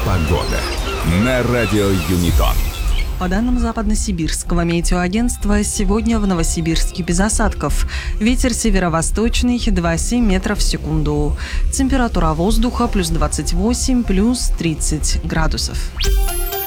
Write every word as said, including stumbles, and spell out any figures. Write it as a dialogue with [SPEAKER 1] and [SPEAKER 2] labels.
[SPEAKER 1] Погода на радио Юнитон.
[SPEAKER 2] По данным Западно-Сибирского метеоагентства, сегодня в Новосибирске без осадков. Ветер северо-восточный два целых семь метров в секунду. Температура воздуха плюс двадцать восемь, плюс тридцать градусов.